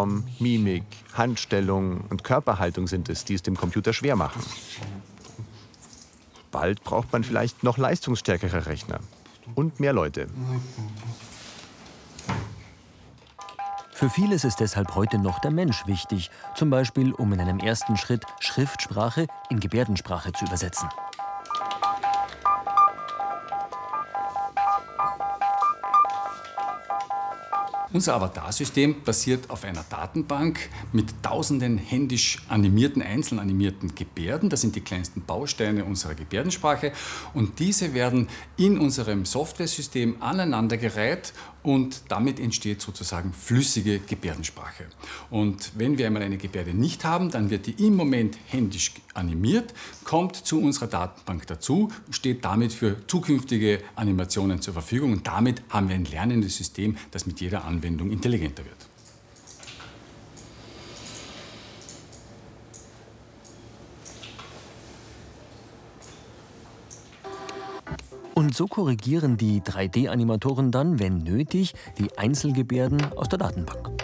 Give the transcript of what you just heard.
Körperform, Mimik, Handstellung und Körperhaltung sind es, die es dem Computer schwer machen. Bald braucht man vielleicht noch leistungsstärkere Rechner und mehr Leute. Für vieles ist deshalb heute noch der Mensch wichtig, zum Beispiel um in einem ersten Schritt Schriftsprache in Gebärdensprache zu übersetzen. Unser Avatarsystem basiert auf einer Datenbank mit tausenden händisch animierten, einzeln animierten Gebärden. Das sind die kleinsten Bausteine unserer Gebärdensprache. Und diese werden in unserem Softwaresystem aneinandergereiht und damit entsteht sozusagen flüssige Gebärdensprache. Und wenn wir einmal eine Gebärde nicht haben, dann wird die im Moment händisch animiert, kommt zu unserer Datenbank dazu, steht damit für zukünftige Animationen zur Verfügung und damit haben wir ein lernendes System, das mit jeder Anwendung intelligenter wird. Und so korrigieren die 3D-Animatoren dann, wenn nötig, die Einzelgebärden aus der Datenbank.